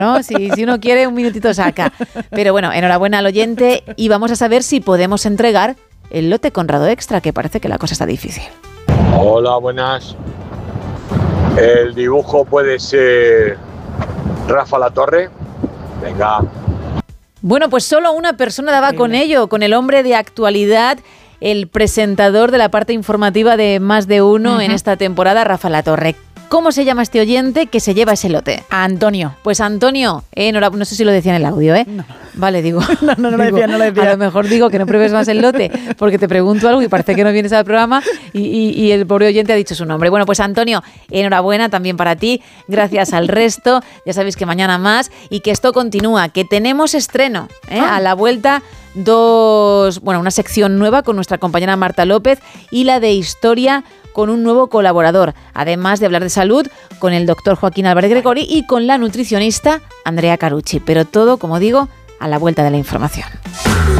¿no? Si uno quiere, un minutito saca. Pero bueno, enhorabuena al oyente y vamos a saber si podemos entregar el lote Conrado Extra, que parece que la cosa está difícil. Hola, buenas. El dibujo puede ser Rafa Latorre. Venga. Bueno, pues solo una persona daba con ello, con el hombre de actualidad, el presentador de la parte informativa de Más de Uno en esta temporada, Rafa Latorre. ¿Cómo se llama este oyente que se lleva ese lote? Antonio. Pues Antonio, no sé si lo decía en el audio, ¿eh? No. Vale, digo. No lo decía. A lo mejor digo que no pruebes más el lote porque te pregunto algo y parece que no vienes al programa y el pobre oyente ha dicho su nombre. Bueno, pues Antonio, enhorabuena también para ti. Gracias al resto. Ya sabéis que mañana más y que esto continúa, que tenemos estreno, ¿eh? A la vuelta una sección nueva con nuestra compañera Marta López y la de historia con un nuevo colaborador, además de hablar de salud con el doctor Joaquín Álvarez Gregori y con la nutricionista Andrea Carucci. Pero todo, como digo, a la vuelta de la información.